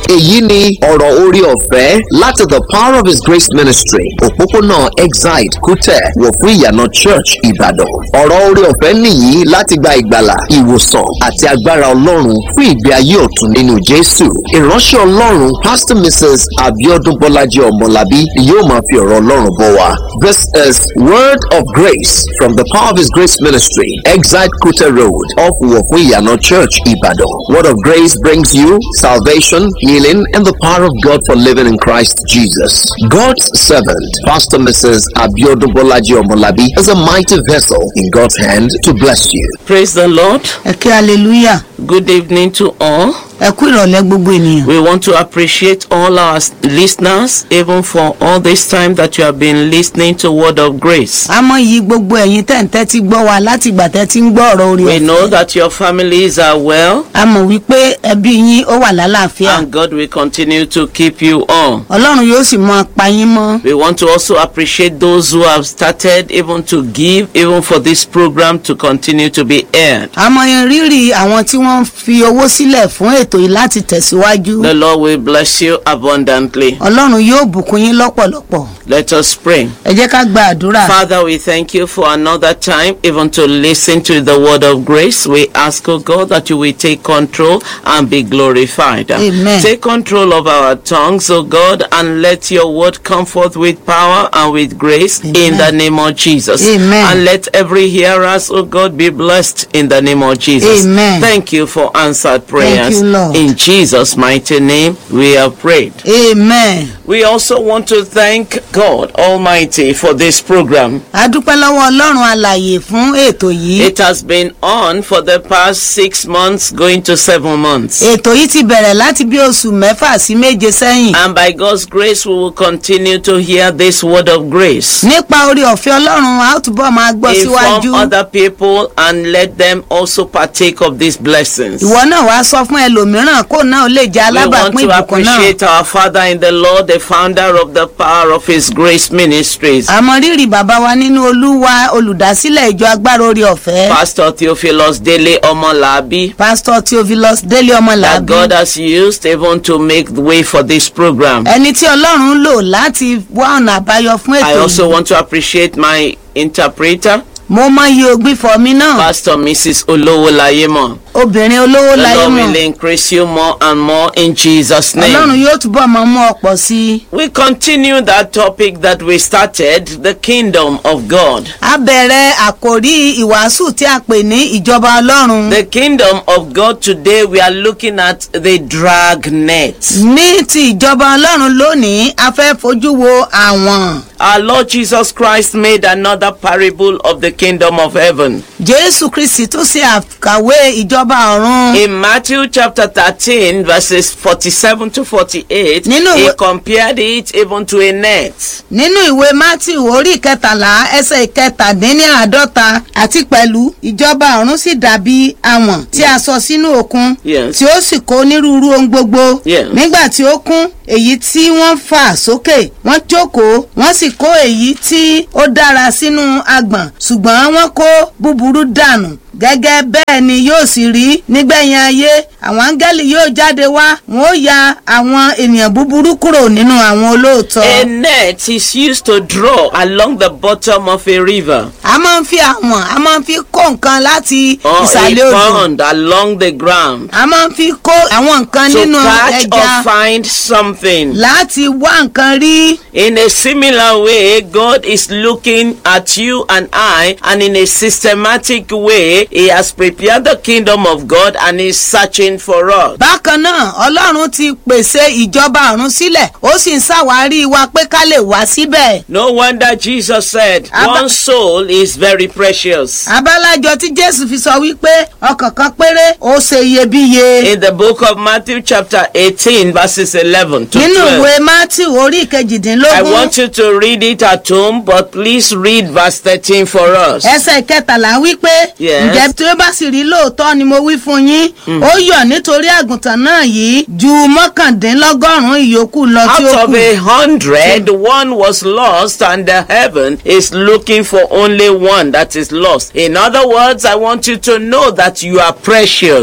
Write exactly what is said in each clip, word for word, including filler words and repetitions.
Èyí ni ọ̀rọ̀ orí ọ̀fẹ́ láti the Power of His Grace Ministry, òpópónà Exide Kútẹ̀ wọ̀ fún ìyànà Church Ìbàdàn. Ọ̀rọ̀ orí ọ̀fẹ́ nìyí láti gba ìgbàlà, ìwòsàn àti agbára Ọlọ́run fún ìgbé ayé ọ̀tun nínú Jésù. Ìránṣẹ́ Ọlọ́run Pastor Missus Abiodun Bọ́lájí Ọmọlábí yóò máa fi ọ̀rọ̀ Ọlọ́run bọ́ wa. This is Word of Grace from the Power of His Grace Ministry, Exide Kútẹ̀ Road, off wọ̀ fún ìyànà Church Ìbàdàn. Word of Grace brings you salvation, healing, and the power of God for living in Christ Jesus. God's servant, Pastor Missus Abiodun Bọ́lájí Ọmọlábí, is a mighty vessel in God's hand to bless you. Praise the Lord. Okay, hallelujah. Good evening to all. Ẹ kú ìrọ̀lẹ́ gbogbo ènìyàn. We want to appreciate all our listeners, even for all this time that you have been listening to Word of Grace. A mọ̀ yìí gbogbo ẹ̀yin tẹ́ ń tẹ́tí gbọ́ wa láti ìgbà tẹ́tí ń gbọ́ ọ̀rọ̀ orí ọ̀fẹ́. We know that your families are well. A mọ̀ wípé ẹbí yín ó wà lálàáfíà. And God will continue to keep you on. Ọlọ́run yóò sì máa pa yín mọ́. We want to also appreciate those who have started even to give, even for this program to continue to be aired. A mọ̀ yẹn rírì àwọn tí wọ́n fi owó sílẹ̀ fún ètò yìí láti tẹ̀síwájú. The Lord will bless you abundantly. Ọlọ́run yóò bùkún yín lọ́pọ̀lọpọ̀. Let us pray. Ẹ jẹ́ ká gba àdúrà. Father, we thank you for another time even to listen to the word of grace. We ask, oh God, that you will take control and be glorified. Amen. Take control of our tongues, oh God, and let your word come forth with power and with grace. Amen. In the name of Jesus. Amen. And let every hearer, oh God, be blessed in the name of Jesus. Amen. Thank you for answered prayers. Thank you, Lord. In Jesus' mighty name, we have prayed. Amen. We also want to thank God Almighty for this program. A dúpẹ́ lọ́wọ́ Ọlọ́run alààyè fún ètò yìí. It has been on for the past six months, going to seven months. Ètò yìí ti bẹ̀rẹ̀ láti bí oṣù mẹ́fà sí méje sẹ́yìn. And by God's grace, we will continue to hear this word of grace. Nípa orí ọ̀fẹ́ Ọlọ́run, a ó túbọ̀ máa gbọ́ síwájú. Inform other people and let them also partake of these blessings. Ìwọ náà wá sọ fún ẹlòmíràn kó náà lè jẹ́ alábàápín ìbùkún náà. We want to appreciate our Father in the Lord, the founder of the Power of His Grace Ministries. Àmọ́ rírì bàbá wa nínú Olúwa, olùdásílẹ̀ ìjọ agbára orí ọ̀fẹ́. Pastor Theophilus Dele Omolabi. Pastor Theophilus Dele Omolabi. That God has used even to make the way for this program. Ẹni tí Ọlọ́run lò láti wá ọ̀nà àbáyọ fún ètò yìí. I also want to appreciate my interpreter. Mo mọ iye ògbìfọ̀ mi náà. Pastor Missus Olowolayemo. Obìnrin olówó láyé mọ̀. The Lord will increase you more and more in Jesus' name. Ọlọ́run yóò túbọ̀ máa mú ọ̀pọ̀ sí i. We continue that topic that we started, the kingdom of God. A bẹ̀rẹ̀ àkòrí ìwàásù tí a pè ní ìjọba Ọlọ́run. The kingdom of God today we are looking at the dragnet. Ní ti ìjọba Ọlọ́run lónìí, a fẹ́ fojú wo àwọn. Our Lord Jesus Christ made another parable of the kingdom of heaven. Jésù Kristi tún ṣe àkàwé ìjọba ọ̀run. In Matthew chapter thirteen verses forty-seven to forty-eight, Nínú he ìwé- compared it even to a net. Nínú ìwé Matthew orí ìkẹtàlá ẹsẹ̀ ìkẹtàdínníàádọ́ta àti pẹ̀lú ìjọba ọ̀run sì dàbí àwọn tí a sọ sínú òkun Yes. tí ó sì kó onírúurú ohun gbogbo. Yes. Nígbà tí ó kún èyí tí wọ́n fà sókè wọ́n jókòó wọ́n sì kó èyí tí ó dára sínú agbọ̀n ṣùgbọ́n wọ́n kó búburú dànù. Gẹ́gẹ́ bẹ́ẹ̀ ni yóò sì rí nígbẹ̀yìn ayé àwọn áńgẹ́lì yóò jáde wá wọn ó ya àwọn ènìyàn búburú kúrò nínú àwọn olóòótọ́. A net is used to draw along the bottom of a river A máa ń fi àwọn a máa ń fi kó nǹkan láti or ìsàlẹ̀ a odò. pond along the ground A máa ń fi kó àwọn nǹkan to nínú catch or ẹja find something. láti wá nǹkan rí. In a similar way, God is looking at you and I, and in a systematic way, He has prepared the kingdom of God and is searching for us. Bákan náà Ọlọ́run ti pèsè ìjọba ọ̀run sílẹ̀ ó sì ń ṣàwárí wa pé ká lè wá síbẹ̀. No wonder Jesus said, Abba- one soul is very precious. Abálájọ tí Jésù fi sọ wípé ọkàn kan péré ó ṣe iyebíye. In the book of Matthew chapter eighteen verses eleven to Nínú twelve. ìwé Matthew orí I ìkejìdínlógún want you to read it at home, but please read verse thirteen for us. ẹsẹ̀ kẹtàlá wípé Yes. ǹjẹ́ tí ó bá sì rí lóòótọ́ ni mo wí fún yín ó yọ̀ nítorí àgùntàn náà yìí ju mọ́kàndínlọ́gọ́rùn-ún ìyókù lọ tí Out ó of kù. a hundred, one was lost, and the heaven is looking for only one that is lost. In other words, I want you to know that you are precious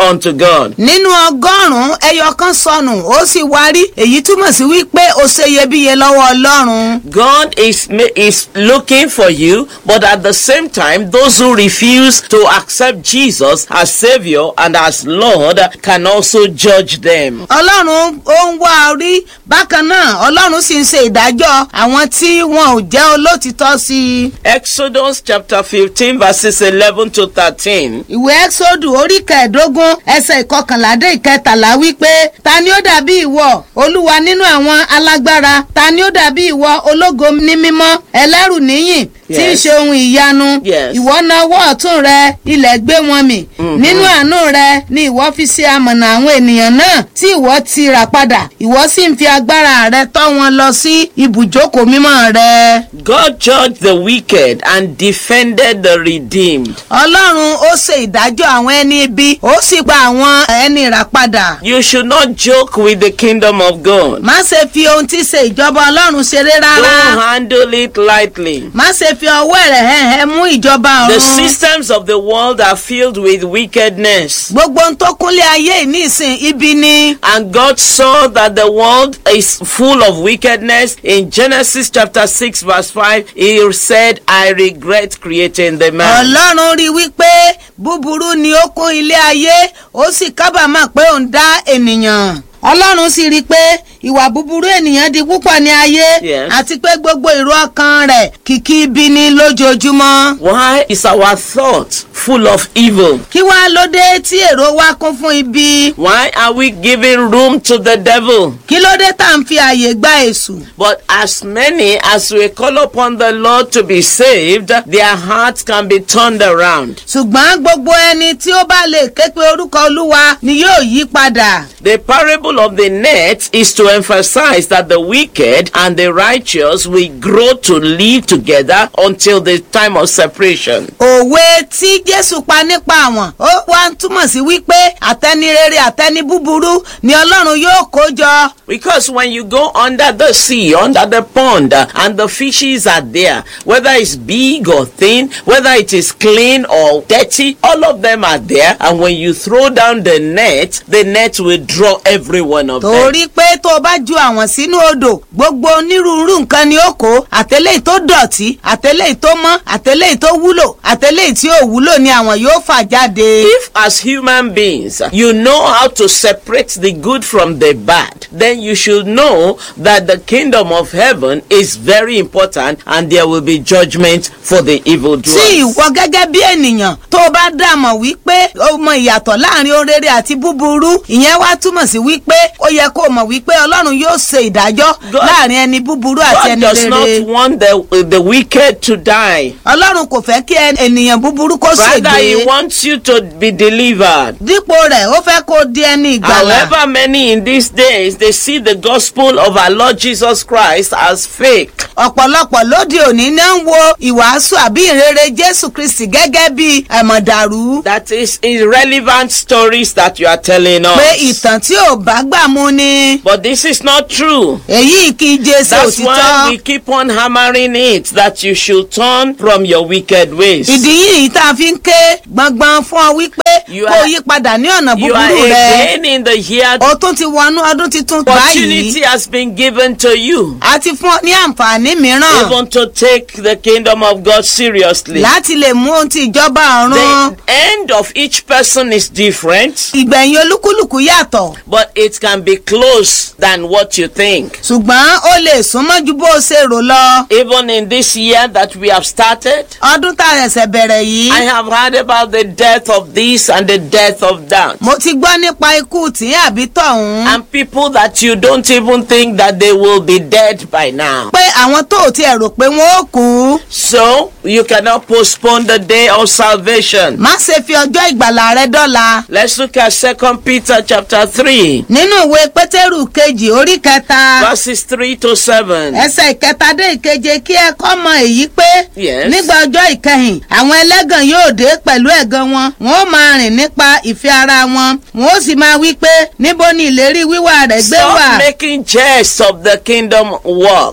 unto God. nínú ọgọ́rùn-ún ẹyọ kan sọnù ó sì wárí èyí túmọ̀ sí wípé ó ṣe iyebíye lọ́wọ́ ọlọ́run. God is is looking for you, but at the same time, those who refuse to accept Jesus as Savior and as Lord can also judge them. ọlọ́run ó ń wá orí bákan náà ọlọ́run sì ń ṣe ìdájọ́ àwọn tí wọn ò jẹ́ olótìtọ́ sí i. Exodus chapter fifteen verses eleven to thirteen. ìwé ẹ́xódù orí kẹẹ̀ẹ́dógún ẹsẹ̀ ìkọkànlá dé ìkẹtàlá wípé ta ni ó dàbí ìwọ olúwa nínú àwọn alágbára ta ni ó dàbí ìwọ ológo ní mímọ́ ẹlẹ́rù níyìn tí ń ṣe ohun ìyanu. Yes. ìwọ na ọwọ́ ọ̀tún rẹ ilẹ̀ gbé wọn mì. nínú àánú rẹ ni ìwọ fi ṣe amọ̀nà àwọn ènìyàn náà tí ìwọ ti rà padà ìwọ sì ń fi agbára rẹ tọ́ wọn lọ sí ibùjókòó mímọ́ rẹ. God judged the wicked and defended the redeemed. ọlọ́run ó ṣe ìdájọ́ àwọn ẹni ibi ó sì gba àwọn ẹni rà padà. You should not joke with the kingdom of God. má ṣe fi ohun tí ṣe ìjọba ọlọ́run ṣeré rárá. Don't handle it lightly. má ṣe fi ọwọ́ rẹ̀ hẹ́hẹ́ mú ìjọba The ọ̀run. systems of the world are filled with wickedness. gbogbo ohun tó kúnlé ayé yìí nísìn ibi ni. And God saw that the world is full of wickedness. In Genesis chapter six verse five, he said, I regret creating the man. ọlọ́run rí wípé búburú ni ó kún ilé ayé ó sì kábàámọ̀ pé òun dá ènìyàn. ọlọ́run sì rí i pé ìwà búburú ènìyàn di púpọ̀ ní ayé. Yes. àti pé gbogbo èrò ọkàn rẹ̀ kìkì ibi ni lójoojúmọ́. Why is our thought full of evil? kí wá ló dé tí èrò wa kún fún ibi? Why are we giving room to the devil? kí ló dé tá à ń fi àyè gba èṣù? But as many as we call upon the Lord to be saved, their hearts can be turned around. ṣùgbọ́n gbogbo ẹni tí ó bá lè ké pe orúkọ olúwa ni yóò yí padà. The parable of the net is to emphasize that the wicked and the righteous will grow to live together until the time of separation. òwe tí jésù pa nípa àwọn ó wá ń túmọ̀ sí wípé àtẹni rere àtẹni búburú ni ọlọ́run yóò kó jọ. Because when you go under the sea, under the pond, uh, and the fishes are there, whether it's big or thin, whether it is clean or dirty, all of them are there. And when you throw down the net, the net will draw every one of them. torí pé tó o bá ju àwọn sínú odò gbogbo onírúurú nǹkan ni ó kó àtẹlẹ́yìn tó dọ̀tí àtẹlẹ́yìn tó mọ́ àtẹlẹ́yìn tó wúlò àtẹlẹ́yìn tí ò wúlò ni àwọn yóò fà jáde. If as human beings you know how to separate the good from the bad, then you should know that the kingdom of heaven is very important and there will be judgment for the evil tí doers. ìwọ gẹ́gẹ́ bí ènìyàn tó o bá dàmọ̀ wípé o mọ ìyàtọ̀ láàrin ohun rere àti búburú ìyẹn wá túmọ̀ sí wípé ó yẹ kó o mọ̀ wípé ọlọ́run yóò ṣe ìdájọ́ God- láàrin ẹni búburú àti God ẹni does not rere. want the, the wicked to die. ọlọ́run kò fẹ́ kí ẹ- ènìyàn búburú kó Rather, he ṣègbé. wants you to be delivered. dípò rẹ̀ ó fẹ́ kó o di ẹni ìgbàlà. However, many in these days, they see the gospel of our Lord Jesus Christ as fake. ọ̀pọ̀lọpọ̀ lóde òní náà ń wo ìwàásù àbí ìrere jésù kristi gẹ́gẹ́ bí ẹ̀mọ̀dàrú. That is irrelevant stories that you are telling pé us. ìtàn tí ò bá gbà mú ni. But this is not true. èyí kì í jésù That's why òtítọ́. we keep on hammering it that you should turn from your wicked ways. ìdí yìí tá a fi ń ké gbọ̀ngbọ̀n fún ọ wípé You kó o are- yí padà ní ọ̀nà You are búburú rẹ. again in the year. o tún ti wọnú ọdún titun Opportunity báyìí. has been given to you. a ti fún ọ ní àǹfààní mìíràn Even to take the kingdom of God seriously. láti lè mú ohun ti ìjọba ọ̀run. The end of each person is different, ìgbẹ̀yìn olúkúlùkù yàtọ̀ but it can be close than what you think. ṣùgbọ́n ó lè súnmọ́ ju bó o ṣe rò lọ. Even in this year that we have started, ọdún tá a ṣẹ̀ṣẹ̀ bẹ̀rẹ̀ yìí. I have heard about the death of this and the death of that. mo ti gbọ́ nípa ikú tí àbí tọ̀hún. And people that you don't even think that they will be dead by now. pé àwọn tó ò tiẹ̀ rò pé wọ́n ó kú. So you cannot postpone the day of salvation. má ṣe fi ọjọ́ ìgbàlà rẹ dọ́la. Let's look at Second Peter chapter three, nínú ìwé pétérù kejì orí kẹta. verses three to seven. ẹsẹ̀ ìkẹta dé ìkeje kí ẹ kọ́ mọ èyí pé Yes. nígbà ọjọ́ ìkẹyìn àwọn ẹlẹ́gàn yóò dé pẹ̀lú ẹ̀gàn wọn wọn ó máa rìn nípa ìfẹ́ ara wọn wọn ó sì máa wí pé níbo ni ìlérí wíwá rẹ̀ gbé wà. Stop making jest of the kingdom work. má ṣe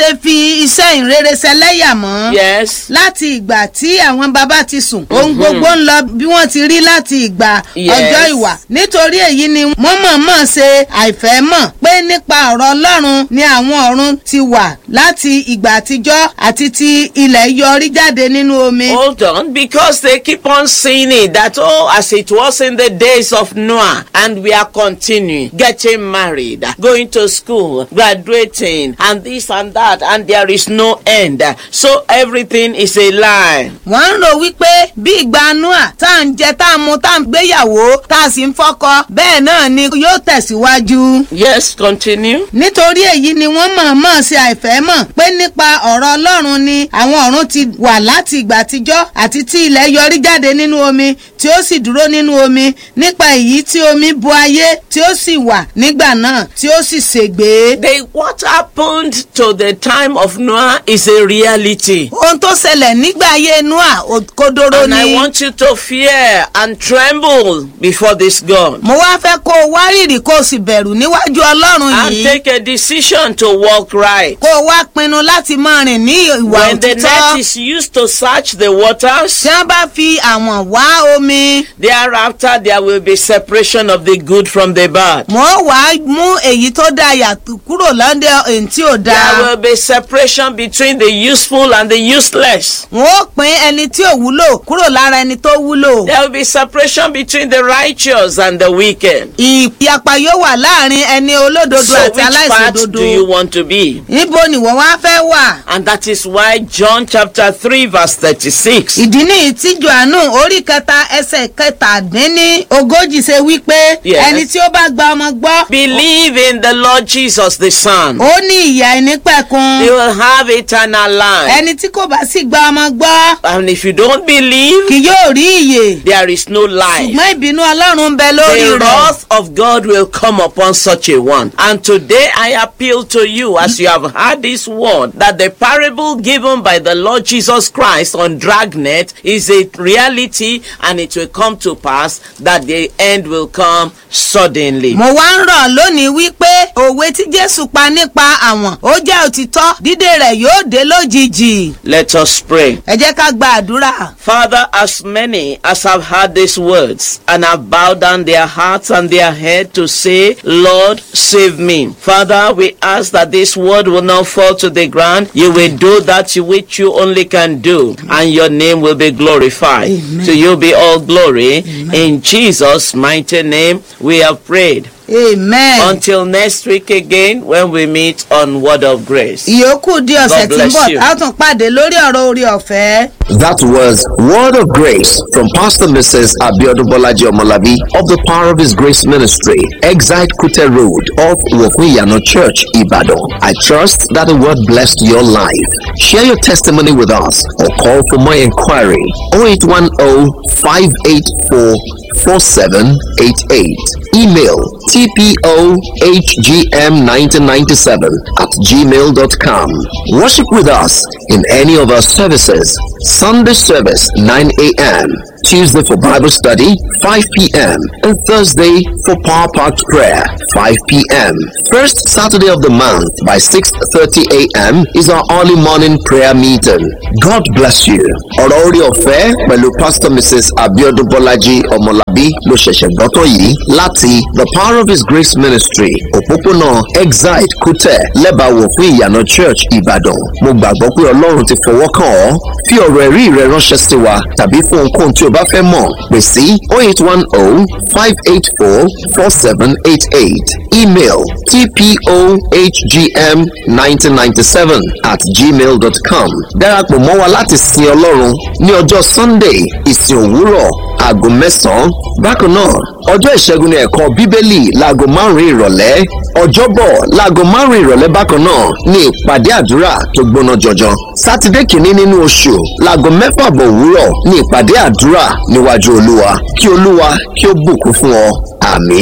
ṣe fi iṣẹ́ ìrere ṣẹlẹ́yà mọ́. Yes. láti ìgbà tí àwọn bàbá ti sùn ohun gbogbo ń lọ bí wọ́n ti rí láti ìgbà ọjọ́ ìwà. nítorí èyí ni wọ́n mọ̀ọ́mọ̀ ṣe àìfẹ́ mọ̀ pé nípa ọ̀rọ̀ Ọlọ́run ni àwọn ọ̀run ti wà láti ìgbà àtijọ́ àti ti ilẹ̀ yọrí jáde nínú omi. Hold on, because they keep on saying it that, oh, as it was in the days of Noah, and we are continuing, getting married, going to school, graduating, and this and that, and there is no end. So everything is a lie. wọ́n ń rò wípé bí ìgbà Noah tá à ń jẹ tá à ń mu tá à ń gbéyàwó tá a sì ń fọ́kọ bẹ́ẹ̀ náà ni yóò tẹ̀síwájú. Yes, continue. nítorí èyí ni wọ́n mọ̀ọ́mọ̀ ṣe àìfẹ́ mọ̀ pé nípa ọ̀rọ̀ Ọlọ́run ni àwọn ọ̀run ti wà láti ìgbà àtijọ́ àti tí ilẹ̀ yọrí jáde nínú omi tí ó sì dúró nínú omi nípa èyí tí omi bo ayé tí ó sì wà nígbà náà tí ó sì ṣègbé. They, what happened to the time of Noah is a reality. ohun tó ṣẹlẹ̀ nígbà ayé Noah òkodoro And I ni. want you to fear and tremble before this God. mo wá fẹ́ kó o wárìrì kó o sì bẹ̀rù níwájú Ọlọ́run And yìí. take a decision to walk right. kó o wá pinnu láti máa rìn ní ìwà When the net òtítọ́. is used to search the waters, tí wọ́n bá fi àwọn wá omi. thereafter there will be separation of the good from the bad. mo wá mú èyí tó dáa yàtọ̀ kúrò lọ́dẹ èyí tí ò There dáa. will be separation between the useful and the useless. wọ́n ó pín ẹni tí ò wúlò kúrò lára ẹni tó wúlò. There will be separation between the righteous and the wicked. ìyapa yóò wà láàrin ẹni olódodo So àti which part do you aláìṣòdodo. want to be? níbo ni wọ́n wá fẹ́ wà. And that is why John chapter three verse thirty-six. ìdí nìyí tí Jòhánù orí kẹta ẹsẹ̀ kẹtàdínní ogójì ṣe wípé Yes. ẹni tí ó bá gba ọmọ gbọ́. Believe in the Lord Jesus the Son. ó ní ìyà ìnípẹ̀kun. You will have eternal life. ẹni tí kò bá sì gba ọmọ gbọ́ And if you don't believe, kì yóò rí ìyè. there is no life. ṣùgbọ́n ìbínú Ọlọ́run ń bẹ lórí The rẹ̀. wrath of God will come upon such a one. And today I appeal to you, as you have heard this word, that the parable given by the Lord Jesus Christ on Dragnet is a reality, and it will come to pass that the end will come suddenly. mo wá ń rọ̀ lónìí wípé òwe tí Jésù pa nípa àwọn ó jẹ́ òtítọ́ dídé rẹ̀ yóò dé lójijì. Let us pray. ẹ jẹ́ ká gba àdúrà. Father, as many as have heard these words and have bowed down their hearts and their head to say, Lord, save me. Father, we ask that this word will not fall to the ground. You will do that which you only can do, and your name will be glorified. Amen. To you be all glory. In Jesus' mighty name we have prayed. Amen. Until next week again, when we meet on Word of Grace. ìyókù di ọ̀sẹ̀ God tí ń bless bọ̀ you. a tún pàdé lórí ọ̀rọ̀ orí ọ̀fẹ́. That was Word of Grace from Pastor Missus Abiodun Bolaji Omolabi of the Power of His Grace Ministry, Exite Kute Road of Wofuyano Church, Ibadan. I trust that the word blessed your life. Share your testimony with us or call for more inquiry oh eight one oh, five eight four, four seven eight eight. Email t p o h g m nineteen ninety-seven at gmail dot com. Worship with us in any of our services. Sunday service nine a.m. Tuesday for Bible study five p.m. and Thursday for Power Packed Prayer five p.m. First Saturday of the month by six thirty a.m. is our early morning prayer meeting. God bless you. Ọ̀rọ̀ orí ọ̀fẹ́ pẹ̀lú Pastor Missus Abiodun Bolaji Omolabi ló ṣẹ̀ṣẹ̀ gbọ́tọ̀ yìí láti The Power of His Grace Ministry, òpópónà Exite Kútẹ̀ lẹ́bàáwò fún ìyànà Church Ìbàdàn. Mo gbàgbọ́ pé Ọlọ́run ti fọwọ́ kàn ọ́. Fi ọ̀rọ̀ ẹ̀rí rẹ ránṣẹ́ sí wa tàbí fún ohunkóhun tí o bá fẹ́ mọ̀ pè sí oh eight one oh, five eight four, four seven eight eight. Email t p o h g m nineteen ninety-seven at gmail dot com. Darapọ̀ mọ́ wa láti sin Ọlọ́run ní ọjọ́ Sunday ìsìn òwúrọ̀ aago mẹ́sàn-án. Bákan náà ọjọ́ ìṣẹ́gun ní ẹ̀kọ́ Bíbélì láago márùn-ún ìrọ̀lẹ́. Ọjọ́bọ̀ láago márùn-ún ìrọ̀lẹ́ bákan náà ní ìpàdé àdúrà tó gbóná jọjọ. Sátidé kìíní nínú oṣù láago mẹ́fà bọ̀ òwúrọ̀ ní ìpàdé àdúrà níwájú Olúwa. Kí Olúwa kí ó bùkún fún ọ. Àmín.